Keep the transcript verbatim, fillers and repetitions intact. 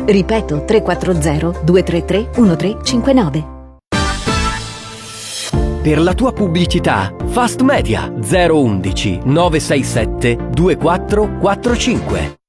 Ripeto, tre quattro zero due tre tre uno tre cinque nove. Per la tua pubblicità, Fast Media zero uno uno nove sei sette due quattro quattro cinque.